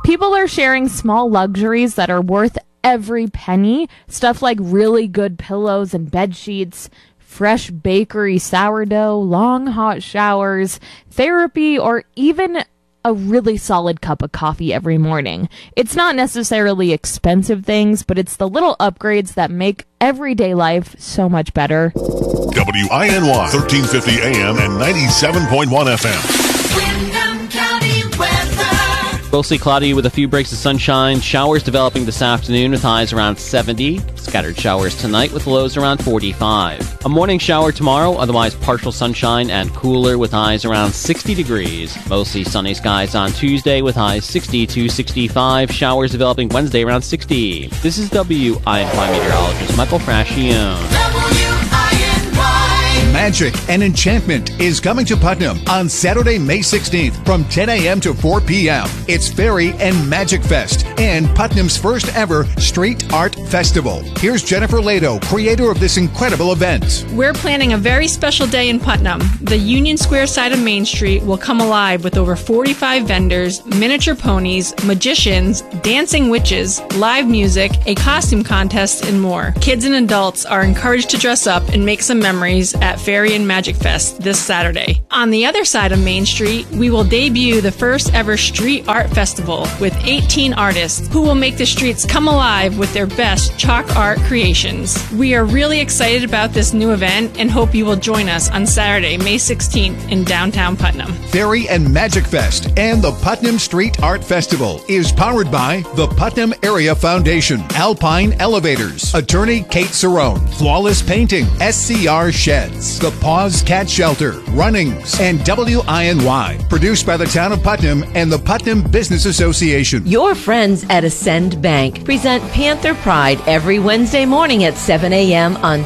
People are sharing small luxuries that are worth every penny. Stuff like really good pillows and bed sheets, fresh bakery sourdough, long hot showers, therapy, or even a really solid cup of coffee every morning. It's not necessarily expensive things, but it's the little upgrades that make everyday life so much better. WINY 1350 AM and 97.1 FM. Windham County weather. Mostly cloudy with a few breaks of sunshine. Showers developing this afternoon with highs around 70. Scattered showers tonight with lows around 45. A morning shower tomorrow, otherwise partial sunshine and cooler with highs around 60 degrees. Mostly sunny skies on Tuesday with highs 60 to 65. Showers developing Wednesday around 60. This is WINY meteorologist Michael Frascione. Magic and Enchantment is coming to Putnam on Saturday, May 16th from 10 a.m. to 4 p.m. It's Fairy and Magic Fest and Putnam's first ever street art festival. Here's Jennifer Lado, creator of this incredible event. We're planning a very special day in Putnam. The Union Square side of Main Street will come alive with over 45 vendors, miniature ponies, magicians, dancing witches, live music, a costume contest, and more. Kids and adults are encouraged to dress up and make some memories at Fairy and Magic Fest this Saturday. On the other side of Main Street, we will debut the first ever Street Art Festival with 18 artists who will make the streets come alive with their best chalk art creations. We are really excited about this new event and hope you will join us on Saturday, May 16th in downtown Putnam. Fairy and Magic Fest and the Putnam Street Art Festival is powered by the Putnam Area Foundation, Alpine Elevators, Attorney Kate Cerrone, Flawless Painting, SCR Sheds, The Paws Cat Shelter, Runnings, and WINY. Produced by the Town of Putnam and the Putnam Business Association. Your friends at Ascend Bank present Panther Pride every Wednesday morning at 7 a.m. on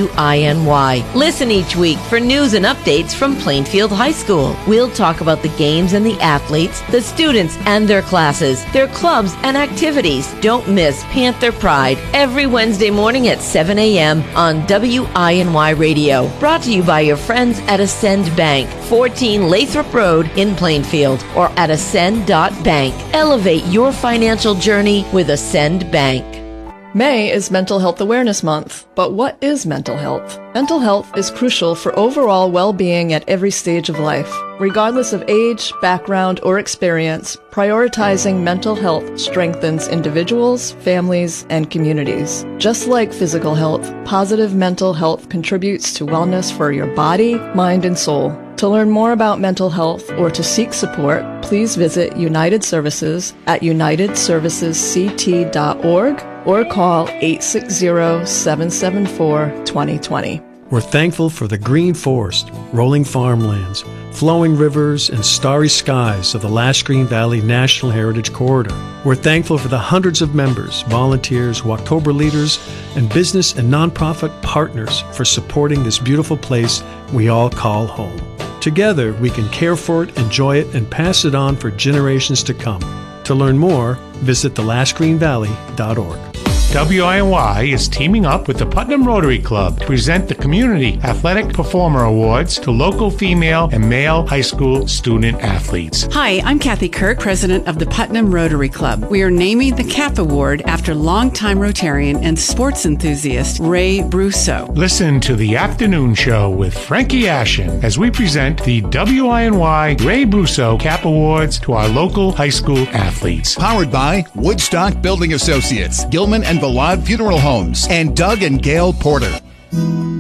WINY. Listen each week for news and updates from Plainfield High School. We'll talk about the games and the athletes, the students and their classes, their clubs and activities. Don't miss Panther Pride every Wednesday morning at 7 a.m. on WINY Radio. Brought to you by your friends at Ascend Bank, 14 Lathrop Road in Plainfield, or at ascend.bank. Elevate your financial journey with Ascend Bank. May is Mental Health Awareness Month, but what is mental health? Mental health is crucial for overall well-being at every stage of life. Regardless of age, background, or experience, prioritizing mental health strengthens individuals, families, and communities. Just like physical health, positive mental health contributes to wellness for your body, mind, and soul. To learn more about mental health or to seek support, please visit United Services at unitedservicesct.org or call 860-774-2020. We're thankful for the green forest, rolling farmlands, flowing rivers, and starry skies of the Lash Green Valley National Heritage Corridor. We're thankful for the hundreds of members, volunteers, Walktober leaders, and business and nonprofit partners for supporting this beautiful place we all call home. Together, we can care for it, enjoy it, and pass it on for generations to come. To learn more, visit thelashgreenvalley.org. WINY is teaming up with the Putnam Rotary Club to present the Community Athletic Performer Awards to local female and male high school student athletes. Hi, I'm Kathy Kirk, president of the Putnam Rotary Club. We are naming the CAP Award after longtime Rotarian and sports enthusiast Ray Brusso. Listen to the afternoon show with Frankie Ashen as we present the WINY Ray Brusso CAP Awards to our local high school athletes. Powered by Woodstock Building Associates, Gilman and Vallad Funeral Homes, and Doug and Gail Porter.